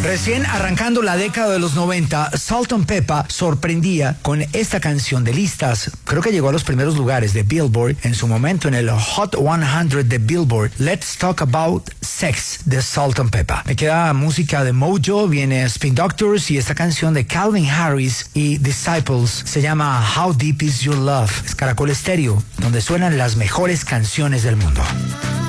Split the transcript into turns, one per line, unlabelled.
Recién arrancando la década de los 90, Salt-N-Pepa sorprendía con esta canción de listas. Creo que llegó a los primeros lugares de Billboard en su momento en el Hot 100 de Billboard. Let's Talk About Sex de Salt-N-Pepa. Me queda música de Mojo, viene Spin Doctors y esta canción de Calvin Harris y Disciples se llama How Deep Is Your Love. Es Caracol Estéreo, donde suenan las mejores canciones del mundo.